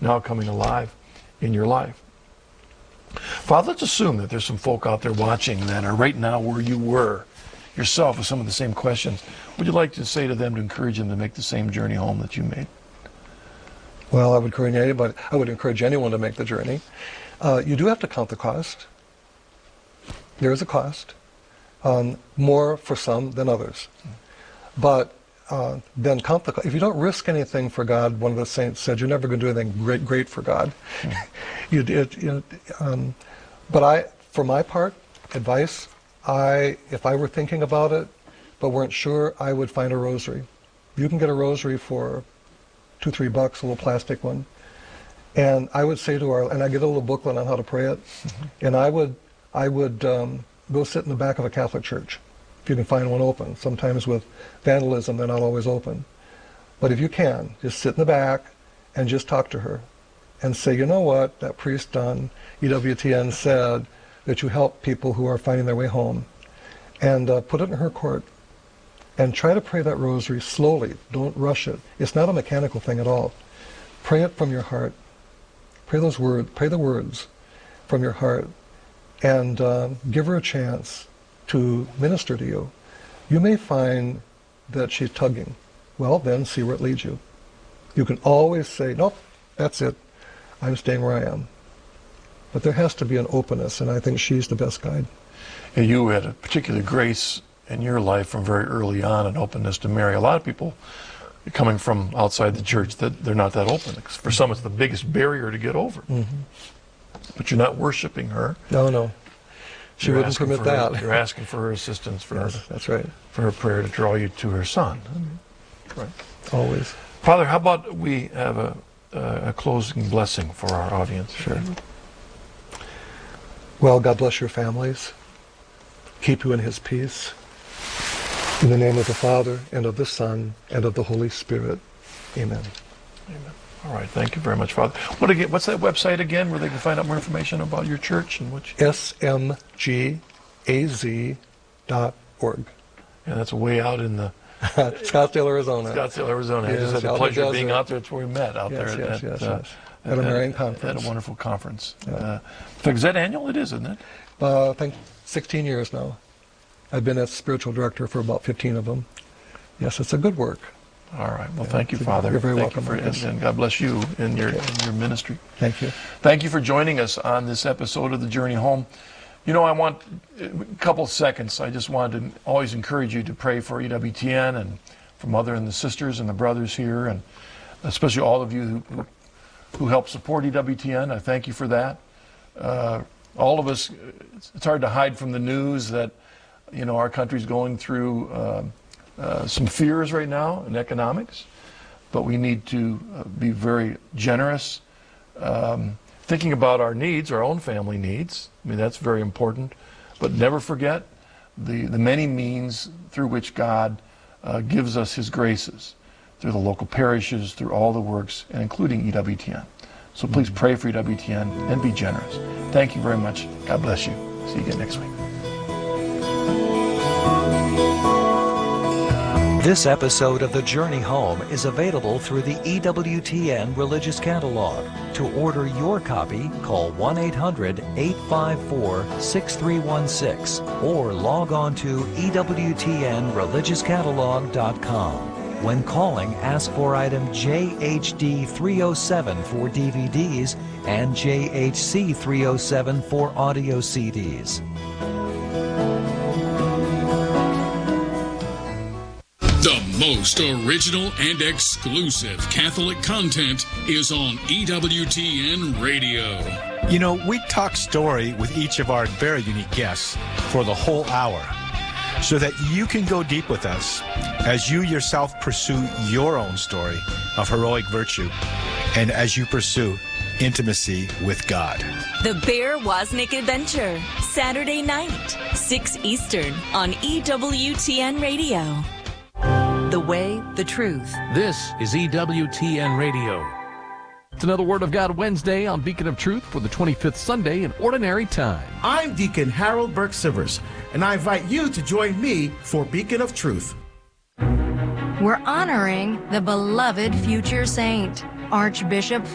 now coming alive in your life. Father, let's assume that there's some folk out there watching that are right now where you were yourself with some of the same questions. What would you like to say to them to encourage them to make the same journey home that you made? Well, I would encourage anyone to make the journey. You do have to count the cost. There is a cost, more for some than others. But then count the cost. If you don't risk anything for God, one of the saints said, you're never going to do anything great for God. But for my part, advice, if I were thinking about it but weren't sure, I would find a rosary. You can get a rosary for $2-3, a little plastic one. And I would say and I get a little booklet on how to pray it. And I would go sit in the back of a Catholic church, if you can find one open. Sometimes with vandalism, they're not always open. But if you can, just sit in the back and just talk to her and say, you know what, that priest on EWTN said that you help people who are finding their way home. And put it in her court. And try to pray that rosary slowly. Don't rush it. It's not a mechanical thing at all. Pray it from your heart. Pray those words. Pray the words from your heart. And give her a chance to minister to you. You may find that she's tugging. Well, then see where it leads you. You can always say, nope, that's it. I'm staying where I am. But there has to be an openness, and I think she's the best guide. And you had a particular grace in your life from very early on, an openness to Mary. A lot of people coming from outside the church, that they're not that open. For some, it's the biggest barrier to get over. But you're not worshiping her. No. She wouldn't permit that. You're asking for her assistance, that's right. For her prayer to draw you to her Son. Right. Always. Father, how about we have a closing blessing for our audience? Sure. Well, God bless your families. Keep you in His peace. In the name of the Father, and of the Son, and of the Holy Spirit. Amen. Amen. All right. Thank you very much, Father. What's that website again where they can find out more information about your church and which? smgaz.org. Yeah, that's way out in the Scottsdale, Arizona. Scottsdale, Arizona. Yes, I just had the pleasure of being out there. That's where we met, out there at a Marian conference. At a wonderful conference. Yeah. Is that annual? It is, isn't it? I think 16 years now. I've been a spiritual director for about 15 of them. Yes, it's a good work. All right. Well, thank you, Father. You're very welcome. And God bless you in your ministry. Thank you. Thank you for joining us on this episode of The Journey Home. You know, I want a couple seconds. I just wanted to always encourage you to pray for EWTN and for Mother and the sisters and the brothers here, and especially all of you who help support EWTN. I thank you for that. All of us, it's hard to hide from the news that, you know, our country's going through some fears right now in economics, but we need to be very generous, thinking about our needs, our own family needs. I mean, that's very important, but never forget the many means through which God gives us His graces, through the local parishes, through all the works, and including EWTN. So please pray for EWTN and be generous. Thank you very much. God bless you. See you again next week. This episode of The Journey Home is available through the EWTN Religious Catalog. To order your copy, call 1-800-854-6316 or log on to EWTNReligiousCatalog.com. When calling, ask for item JHD 307 for DVDs and JHC 307 for audio CDs. The most original and exclusive Catholic content is on EWTN Radio. You know, we talk story with each of our very unique guests for the whole hour, so that you can go deep with us as you yourself pursue your own story of heroic virtue and as you pursue intimacy with God. The Bear Wozniak Adventure, Saturday night, 6 Eastern on EWTN Radio. The way, the truth. This is EWTN Radio. It's another Word of God Wednesday on Beacon of Truth for the 25th Sunday in Ordinary Time. I'm Deacon Harold Burke-Sivers, and I invite you to join me for Beacon of Truth. We're honoring the beloved future saint, Archbishop